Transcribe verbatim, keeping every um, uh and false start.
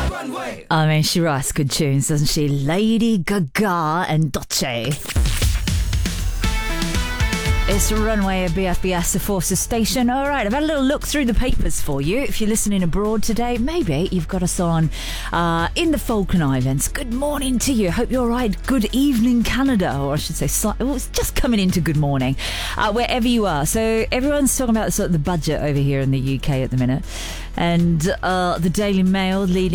I mean, she writes good tunes, doesn't she? Lady Gaga and Dolce. It's Runway at B F B S, the Forces Station. All right, I've had a little look through the papers for you. If you're listening abroad today, maybe you've got us on uh, in the Falkland Islands. Good morning to you. Hope you're all right. Good evening, Canada. Or I should say, well, it's just coming into good morning, uh, wherever you are. So everyone's talking about sort of the budget over here in the U K at the minute. And uh, the Daily Mail leading